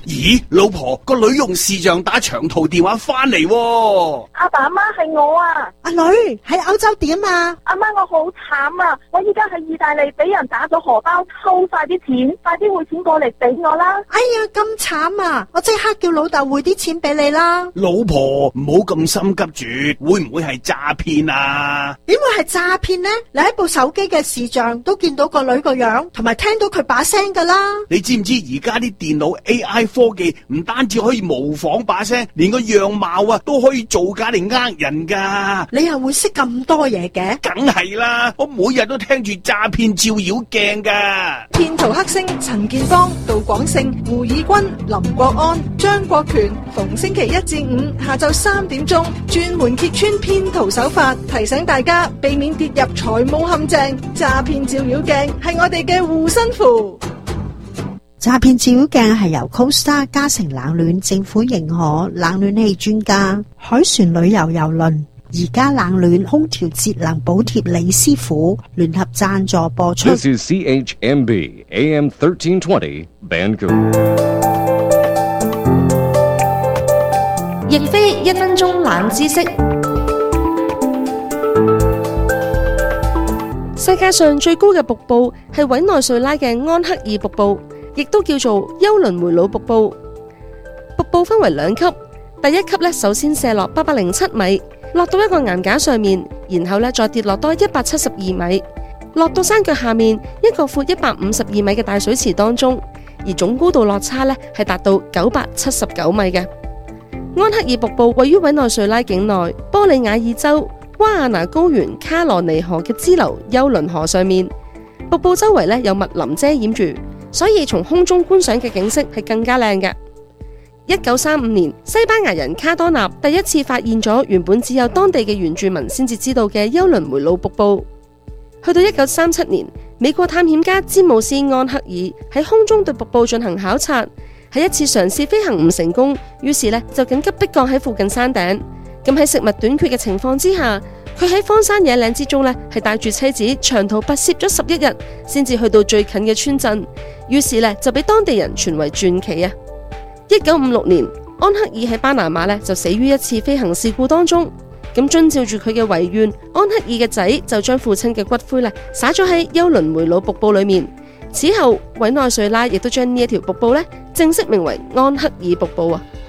咦，老婆，個女用視像打長途電話翻嚟喎。 阿爸阿媽係我啊。 阿女喺歐洲點啊？ 阿媽，我好慘啊！我依家喺意大利俾人打咗荷包，抽晒啲錢，快啲匯錢過嚟俾我啦！ 哎呀，咁慘啊！我即刻叫老豆匯啲錢俾你啦。 老婆，唔好咁心急住，會唔會係詐騙啊？ 點會係詐騙呢？你喺部手機嘅視像都見到個女個樣，同埋聽到佢把聲噶啦。 你知唔知而家啲電腦 AI 科技唔單止可以模仿把聲，連個樣貌啊都可以造假嚟呃人噶。 你又會識咁多嘢嘅？ 梗係啦，我每日都聽住詐騙照妖鏡噶。 騙徒黑星陳建邦、杜廣勝、胡以軍、林國安、張國權，逢星期一至五下晝3點鐘，專門揭穿騙徒手法，提醒大家避免跌入財務陷阱。詐騙照妖鏡係我哋嘅護身符。 詐騙照妖鏡係由 CoStar 嘉誠冷暖政府認可冷暖氣專家海船旅遊郵輪而家冷暖空調節能補貼李師傅聯合贊助播出。 This is CHMB AM 1320 Vancouver。 亦非1分鐘冷知識。世界上最高嘅瀑布係委內瑞拉嘅安克爾瀑布，亦都叫做休倫梅魯瀑布。瀑布分為2級，第1級首先射落807米，落到一個岩架上面，然後再跌落多172米，落到山腳下面一個闊152米嘅大水池當中，而總高度落差係達到979米嘅。安克爾瀑布位於委內瑞拉境內波里亞爾州瓜亞那高原卡羅尼河嘅支流休倫河上面，瀑布周圍有密林遮掩住，所以從空中觀賞嘅景色係更加靚嘅。1935年，西班牙人卡多納第一次發現咗原本只有當地嘅原住民先至知道嘅休倫梅魯瀑布。去到1937年，美國探險家詹姆斯安克爾喺空中對瀑布進行考察，喺一次嘗試飛行唔成功，於是就緊急迫降喺附近山頂。咁喺食物短缺嘅情況之下，佢喺荒山野嶺之中係帶住妻子長途跋涉咗11日，先至去到最近嘅村鎮。於是就俾當地人傳為傳奇啊！1956年，安克爾喺巴拿馬就死於一次飛行事故當中。咁遵照住佢嘅遺願，安克爾嘅仔就將父親嘅骨灰灑咗喺休倫梅魯瀑布裏面。此後，委內瑞拉亦都將呢一條瀑布正式名為安克爾瀑布啊！